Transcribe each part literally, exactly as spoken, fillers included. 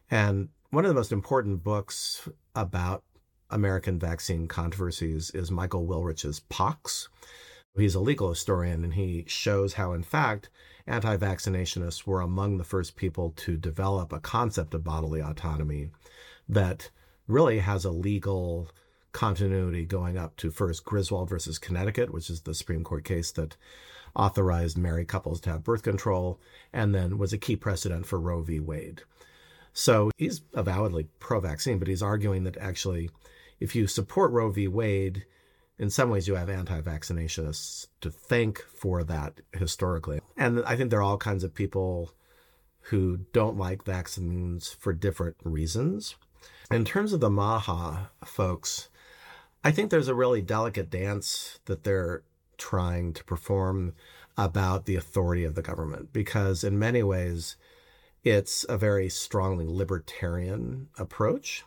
And one of the most important books about American vaccine controversies is Michael Wilrich's Pox. He's a legal historian, and he shows how, in fact, anti-vaccinationists were among the first people to develop a concept of bodily autonomy that really has a legal continuity going up to first Griswold versus Connecticut, which is the Supreme Court case that authorized married couples to have birth control, and then was a key precedent for Roe v. Wade. So he's avowedly pro-vaccine, but he's arguing that actually, if you support Roe v. Wade, in some ways you have anti-vaccinationists to thank for that historically. And I think there are all kinds of people who don't like vaccines for different reasons. In terms of the MAHA folks, I think there's a really delicate dance that they're trying to perform about the authority of the government, because in many ways, it's a very strongly libertarian approach.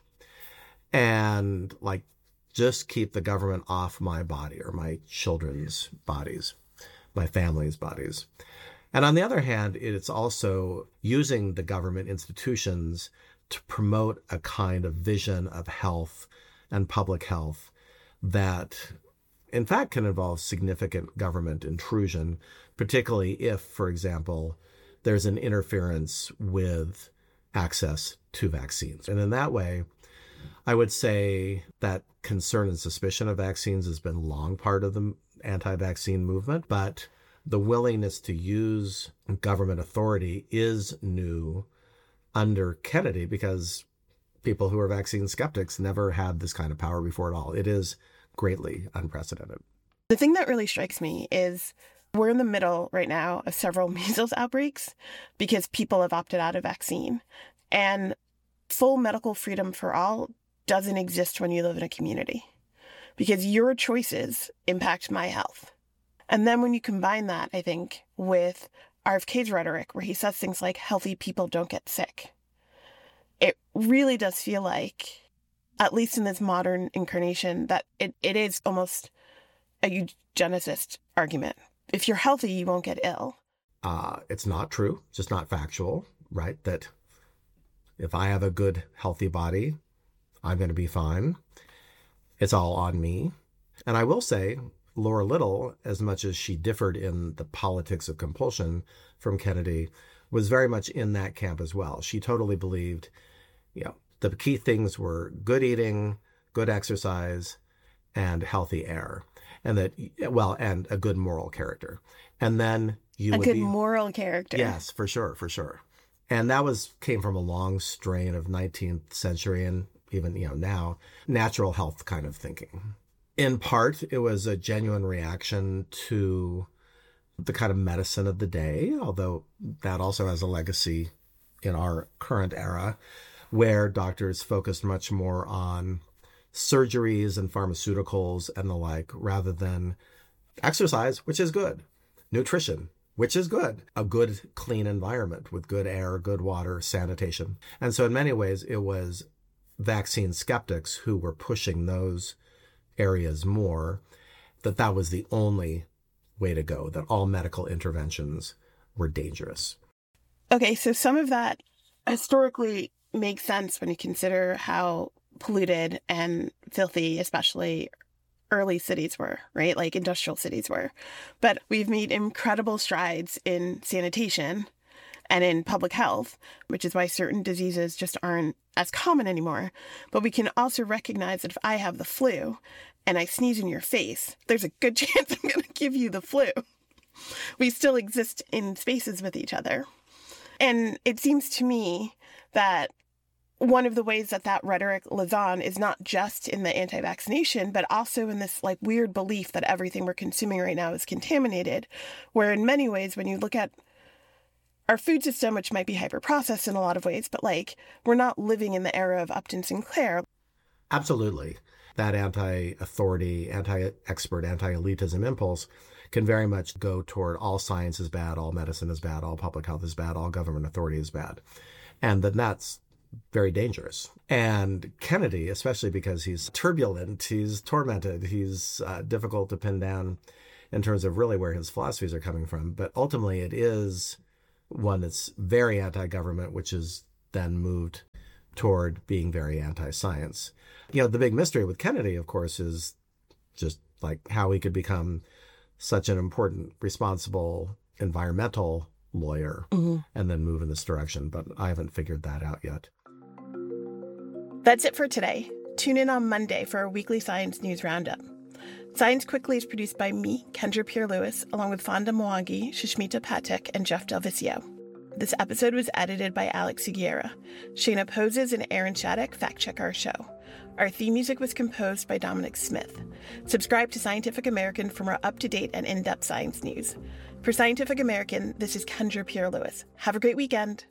And like, just keep the government off my body or my children's bodies, my family's bodies. And on the other hand, it's also using the government institutions to promote a kind of vision of health and public health that, in fact, can involve significant government intrusion, particularly if, for example, there's an interference with access to vaccines. And in that way, I would say that concern and suspicion of vaccines has been long part of the anti-vaccine movement, but the willingness to use government authority is new under Kennedy, because people who are vaccine skeptics never had this kind of power before at all. It is greatly unprecedented. The thing that really strikes me is we're in the middle right now of several measles outbreaks because people have opted out of vaccine. And full medical freedom for all doesn't exist when you live in a community, because your choices impact my health. And then when you combine that, I think, with R F K's rhetoric, where he says things like healthy people don't get sick, it really does feel like, at least in this modern incarnation, that it, it is almost a eugenicist argument. If you're healthy, you won't get ill. Uh, it's not true. It's just not factual, right? That if I have a good, healthy body, I'm going to be fine. It's all on me. And I will say, Laura Little, as much as she differed in the politics of compulsion from Kennedy, was very much in that camp as well. She totally believed, you know, the key things were good eating, good exercise, and healthy air. And that, well, and a good moral character. And then you a would good be, moral character. Yes, for sure, for sure. And that was came from a long strain of nineteenth century and even, you know, now, natural health kind of thinking. In part, it was a genuine reaction to the kind of medicine of the day, although that also has a legacy in our current era, where doctors focused much more on surgeries and pharmaceuticals and the like, rather than exercise, which is good, nutrition, which is good, a good, clean environment with good air, good water, sanitation. And so in many ways, it was vaccine skeptics who were pushing those areas more, that that was the only way to go, that all medical interventions were dangerous. Okay, so some of that historically makes sense when you consider how polluted and filthy, especially early cities were, right? Like industrial cities were. But we've made incredible strides in sanitation and in public health, which is why certain diseases just aren't as common anymore. But we can also recognize that if I have the flu and I sneeze in your face, there's a good chance I'm going to give you the flu. We still exist in spaces with each other. And it seems to me that one of the ways that that rhetoric lives on is not just in the anti-vaccination, but also in this like weird belief that everything we're consuming right now is contaminated, where in many ways, when you look at our food system, which might be hyper-processed in a lot of ways, but like we're not living in the era of Upton Sinclair. Absolutely. That anti-authority, anti-expert, anti-elitism impulse can very much go toward all science is bad, all medicine is bad, all public health is bad, all government authority is bad. And then that's very dangerous. And Kennedy, especially because he's turbulent, he's tormented, he's uh, difficult to pin down in terms of really where his philosophies are coming from. But ultimately, it is one that's very anti-government, which is then moved toward being very anti-science. You know, the big mystery with Kennedy, of course, is just like how he could become such an important, responsible environmental lawyer mm-hmm. and then move in this direction. But I haven't figured that out yet. That's it for today. Tune in on Monday for our weekly science news roundup. Science Quickly is produced by me, Kendra Pierre-Lewis, along with Fonda Mwangi, Shishmita Patek, and Jeff Del Vicio. This episode was edited by Alex Sugiura. Shayna Poses and Aaron Shattuck fact-check our show. Our theme music was composed by Dominic Smith. Subscribe to Scientific American for more up-to-date and in-depth science news. For Scientific American, this is Kendra Pierre-Lewis. Have a great weekend.